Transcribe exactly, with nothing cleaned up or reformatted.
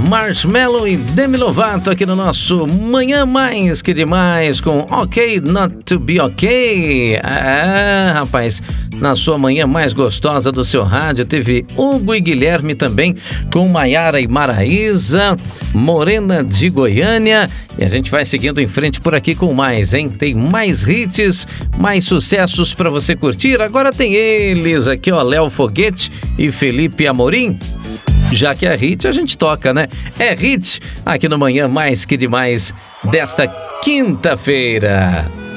Marshmello e Demi Lovato aqui no nosso Manhã Mais Que Demais com Ok Not To Be Ok. Ah, rapaz, na sua manhã mais gostosa do seu rádio teve Hugo e Guilherme também com Maiara e Maraísa, Morena de Goiânia. E a gente vai seguindo em frente por aqui com mais, hein? Tem mais hits, mais sucessos pra você curtir. Agora tem eles aqui, ó, Léo Foguete e Felipe Amorim. Já que é hit, a gente toca, né? É hit aqui no Manhã Mais Que Demais desta quinta-feira.